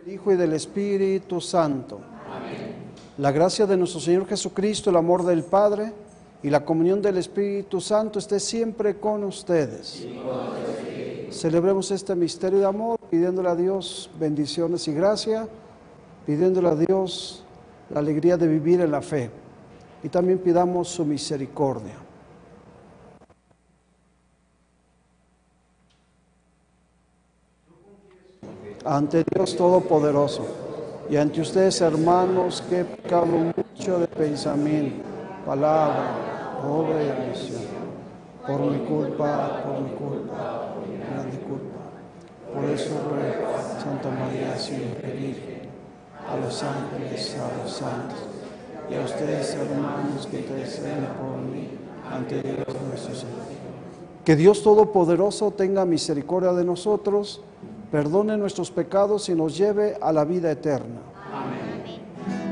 del Hijo y del Espíritu Santo. Amén. La gracia de nuestro Señor Jesucristo, el amor del Padre y la comunión del Espíritu Santo esté siempre con ustedes. Celebremos este misterio de amor, pidiéndole a Dios bendiciones y gracia, pidiéndole a Dios la alegría de vivir en la fe. Y también pidamos su misericordia. Ante Dios Todopoderoso y ante ustedes, hermanos, que he pecado mucho de pensamiento, palabra, obra y omisión. Por mi culpa, grande culpa. Por eso ruego, Santa María siempre Virgen, a los ángeles, a los santos, y a ustedes, hermanos, que interceden por mí, ante Dios nuestro Señor. Que Dios Todopoderoso tenga misericordia de nosotros, perdone nuestros pecados y nos lleve a la vida eterna.